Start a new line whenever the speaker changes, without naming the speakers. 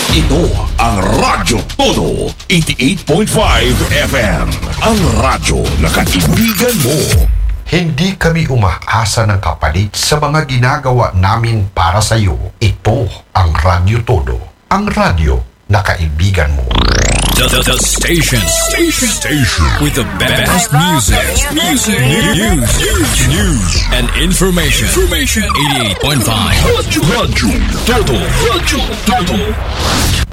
Ito ang Radyo Todo 88.5 FM. Ang radyo na kaibigan mo.
Hindi kami umaasa ng kapalit sa mga ginagawa namin para sa iyo. Ito ang Radyo Todo. Ang radyo na kaibigan mo.
The station with the best music, news, and information. 88.5 Radyo Todo.